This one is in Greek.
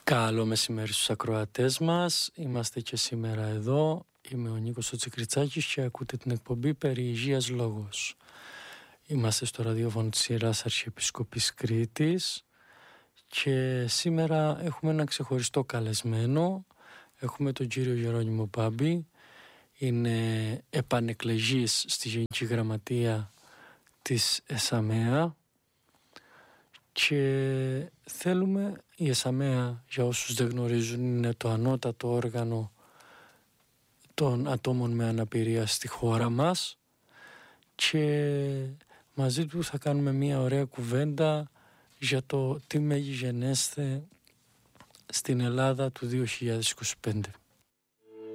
Καλό μεσημέρι στους ακροατές μας. Είμαστε και σήμερα εδώ. Είμαι ο Νίκος ο Τσικριτσάκης και ακούτε την εκπομπή «Περί Υγείας Λόγος». Είμαστε στο ραδιόφωνο της Ιεράς Αρχιεπισκοπής Κρήτης και σήμερα έχουμε ένα ξεχωριστό καλεσμένο. Έχουμε τον κύριο Γερόνιμο Μπάμπη. Είναι επανεκλεγής στη Γενική Γραμματεία της ΕΣΑΜΕΑ και θέλουμε, η ΕΣΑΜΕΑ, για όσους δεν γνωρίζουν, είναι το ανώτατο όργανο των ατόμων με αναπηρία στη χώρα μας, και μαζί του θα κάνουμε μια ωραία κουβέντα για το τι μέγει γενέσθε στην Ελλάδα του 2025.